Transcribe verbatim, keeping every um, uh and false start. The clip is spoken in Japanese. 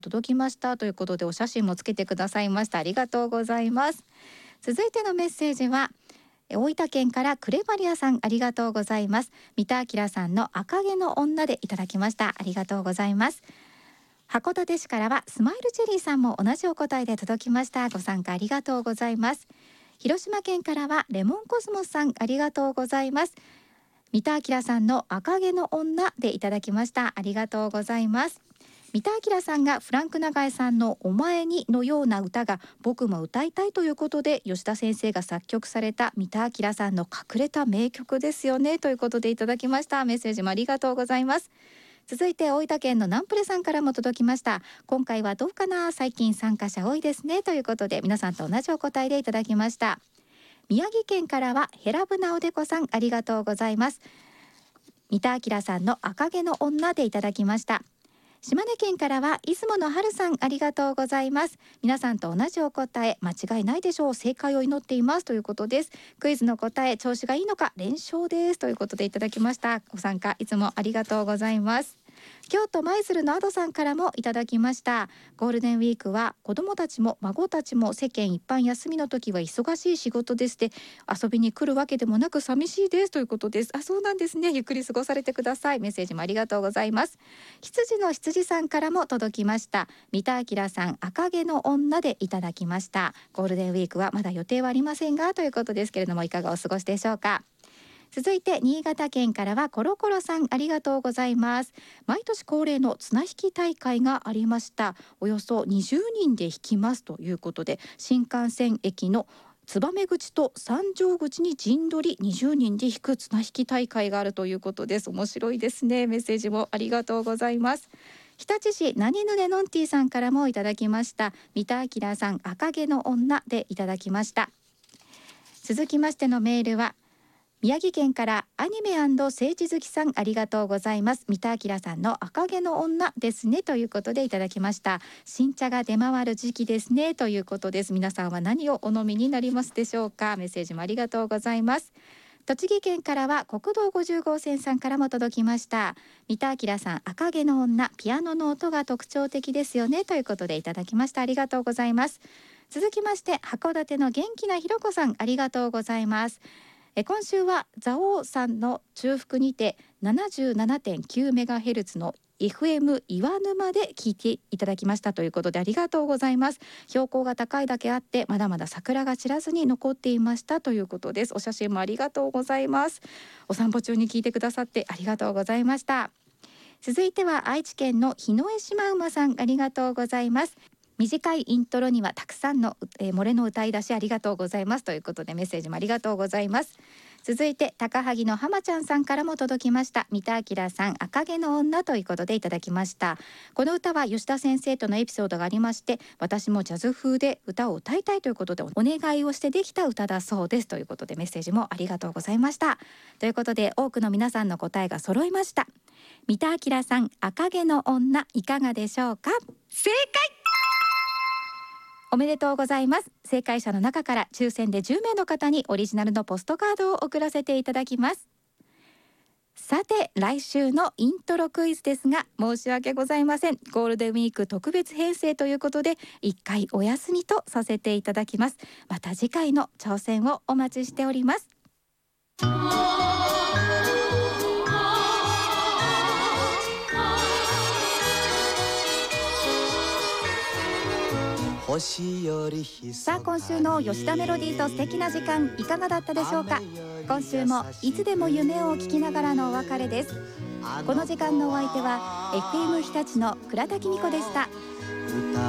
届きましたということでお写真もつけてくださいました。ありがとうございます。続いてのメッセージは大分県からクレバリアさん、ありがとうございます。三田明さんの赤毛の女でいただきました。ありがとうございます。函館市からはスマイルチェリーさんも同じお答えで届きました。ご参加ありがとうございます。広島県からはレモンコスモスさん、ありがとうございます。三田明さんの赤毛の女でいただきました。ありがとうございます。三田明さんがフランク永井さんのお前にのような歌が僕も歌いたいということで吉田先生が作曲された三田明さんの隠れた名曲ですよねということでいただきました。メッセージもありがとうございます。続いて大分県のナンプレさんからも届きました。今回はどうかな、最近参加者多いですねということで皆さんと同じお答えでいただきました。宮城県からはヘラブナおでこさん、ありがとうございます。三田明さんの赤毛の女でいただきました。島根県からは出雲の春さん、ありがとうございます。皆さんと同じお答え間違いないでしょう、正解を祈っていますということです。クイズの答え調子がいいのか連勝ですということでいただきました。ご参加いつもありがとうございます。京都舞鶴のアドさんからもいただきました。ゴールデンウィークは子どもたちも孫たちも世間一般休みの時は忙しい仕事ですで遊びに来るわけでもなく寂しいですということです。あ、そうなんですね。ゆっくり過ごされてください。メッセージもありがとうございます。羊の羊さんからも届きました。三田明さん赤毛の女でいただきました。ゴールデンウィークはまだ予定はありませんがということですけれどもいかがお過ごしでしょうか。続いて新潟県からはコロコロさん、ありがとうございます。毎年恒例の綱引き大会がありました。およそにじゅうにんで引きますということで新幹線駅の燕口と三条口に陣取りにじゅうにんで引く綱引き大会があるということです。面白いですね。メッセージもありがとうございます。日立市なにぬねのんてぃさんからもいただきました。三田明さん赤毛の女でいただきました。続きましてのメールは宮城県からアニメ&政治好きさん、ありがとうございます。三田明さんの赤毛の女ですねということでいただきました。新茶が出回る時期ですねということです。皆さんは何をお飲みになりますでしょうか。メッセージもありがとうございます。栃木県からは国道ごじゅう号線さんからも届きました。三田明さん赤毛の女、ピアノの音が特徴的ですよねということでいただきました。ありがとうございます。続きまして函館の元気なひろこさん、ありがとうございます。え今週は蔵王さんの中腹にて ななじゅうななてんきゅうメガヘルツ の エフエム 岩沼で聞いていただきましたということでありがとうございます。標高が高いだけあってまだまだ桜が散らずに残っていましたということです。お写真もありがとうございます。お散歩中に聞いてくださってありがとうございました。続いては愛知県の日野江島馬さん、ありがとうございます。短いイントロにはたくさんの、えー、漏れの歌い出しありがとうございますということでメッセージもありがとうございます。続いて高萩の浜ちゃんさんからも届きました。三田明さん赤毛の女ということでいただきました。この歌は吉田先生とのエピソードがありまして、私もジャズ風で歌を歌いたいということでお願いをしてできた歌だそうですということでメッセージもありがとうございました。ということで多くの皆さんの答えが揃いました。三田明さん赤毛の女いかがでしょうか。正解、おめでとうございます。正解者の中から抽選でじゅうめいの方にオリジナルのポストカードを送らせていただきます。さて来週のイントロクイズですが申し訳ございません。ゴールデンウィーク特別編成ということでいっかいお休みとさせていただきます。また次回の挑戦をお待ちしております。さあ今週の吉田メロディーと素敵な時間いかがだったでしょうか。今週もいつでも夢を聞きながらのお別れです。この時間のお相手は エフエム 日立の倉田紀美子でした。